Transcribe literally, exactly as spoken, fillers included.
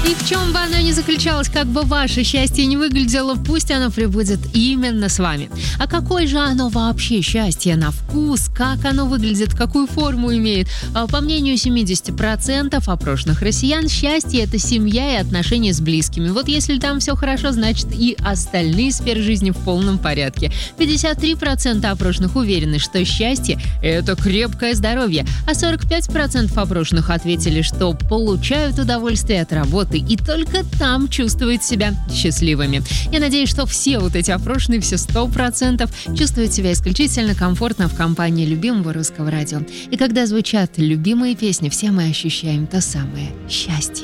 И в чем бы оно ни заключалось, как бы ваше счастье не выглядело, пусть оно прибудет именно с вами. А какое же оно вообще счастье на вкус, как оно выглядит, какую форму имеет? По мнению семьдесят процентов опрошенных россиян, счастье – это семья и отношения с близкими. Вот если там все хорошо, значит и остальные сферы жизни в полном порядке. пятьдесят три процента опрошенных уверены, что счастье – это крепкое здоровье, а сорок пять процентов опрошенных ответили, что получают удовольствие от работы и только там чувствуют себя счастливыми. Я надеюсь, что все вот эти опрошенные, все сто процентов чувствуют себя исключительно комфортно в компании любимого русского радио. И когда звучат любимые песни, все мы ощущаем то самое счастье.